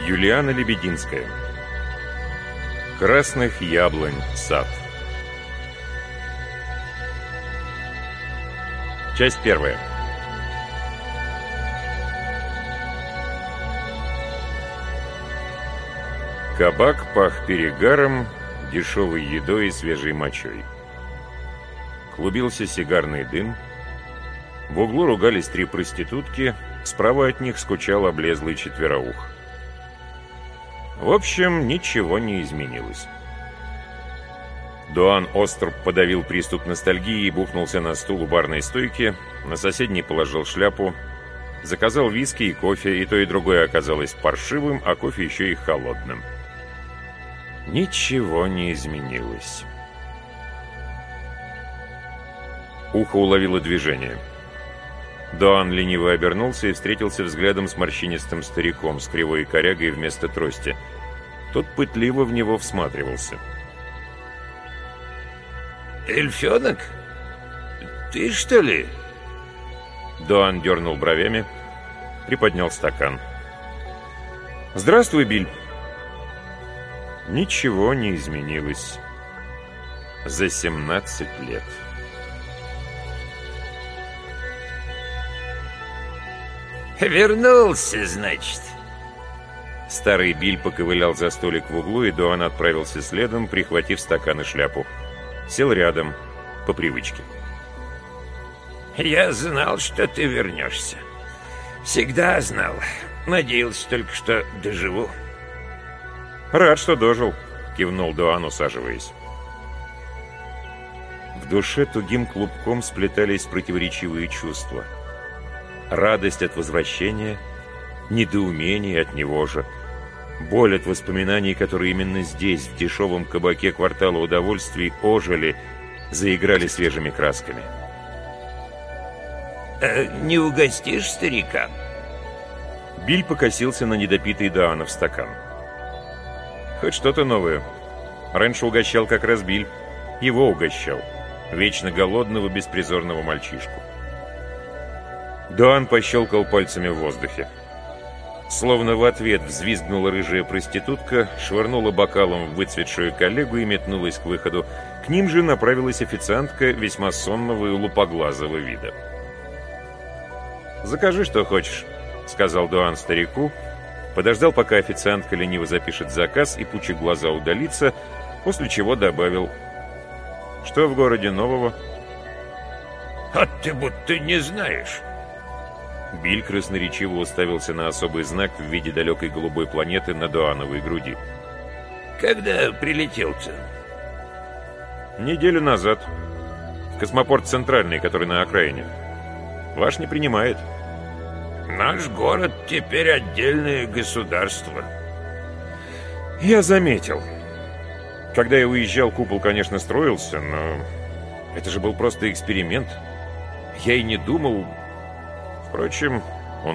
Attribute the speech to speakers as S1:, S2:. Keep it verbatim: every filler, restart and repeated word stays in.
S1: Юлиана Лебединская. Красных яблонь сад. Часть первая. Кабак пах перегаром, дешевой едой и свежей мочой. Клубился сигарный дым. В углу ругались три проститутки, справа от них скучал облезлый четвероух. В общем, ничего не изменилось. Доан Острб подавил приступ ностальгии и бухнулся на стул у барной стойки, на соседний положил шляпу, заказал виски и кофе, и то и другое оказалось паршивым, а кофе еще и холодным. Ничего не изменилось. Ухо уловило движение. Доан лениво обернулся и встретился взглядом с морщинистым стариком с кривой корягой вместо трости. Тот пытливо в него всматривался.
S2: «Эльфенок? Ты что ли?»
S1: Доан дернул бровями, приподнял стакан. «Здравствуй, Биль». Ничего не изменилось за семнадцать лет.
S2: «Вернулся, значит?»
S1: Старый Биль поковылял за столик в углу, и Доан отправился следом, прихватив стакан и шляпу. Сел рядом, по привычке.
S2: «Я знал, что ты вернешься. Всегда знал. Надеялся только, что доживу».
S1: «Рад, что дожил», — кивнул Доан, усаживаясь. В душе тугим клубком сплетались противоречивые чувства. Радость от возвращения, недоумение от него же, боль от воспоминаний, которые именно здесь, в дешевом кабаке квартала удовольствий, ожили, заиграли свежими красками.
S2: «Э, «Не угостишь старика?»
S1: Биль покосился на недопитый Доанов стакан. «Хоть что-то новое. Раньше угощал как раз Биль. Его угощал. Вечно голодного, беспризорного мальчишку». Доан пощелкал пальцами в воздухе. Словно в ответ взвизгнула рыжая проститутка, швырнула бокалом в выцветшую коллегу и метнулась к выходу. К ним же направилась официантка весьма сонного и лупоглазого вида. «Закажи, что хочешь», — сказал Доан старику, подождал, пока официантка лениво запишет заказ и, пуча глаза, удалится, после чего добавил: «Что в городе нового?»
S2: «А ты будто не знаешь».
S1: Биль красноречиво уставился на особый знак в виде далекой голубой планеты на Доановой груди.
S2: «Когда прилетел-то?»
S1: «Неделю назад. В космопорт Центральный, который на окраине. Ваш не принимает».
S2: «Наш город теперь отдельное государство».
S1: «Я заметил. Когда я уезжал, купол, конечно, строился, но это же был просто эксперимент. Я и не думал... Впрочем,